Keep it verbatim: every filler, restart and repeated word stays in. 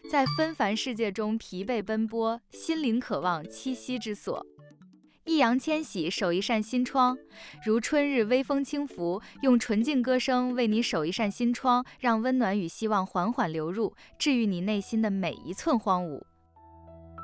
在纷繁世界中疲惫奔波，心灵渴望栖息之所。易烊千玺守一扇心窗，如春日微风轻拂，用纯净歌声为你守一扇心窗，让温暖与希望缓缓流入，治愈你内心的每一寸荒芜。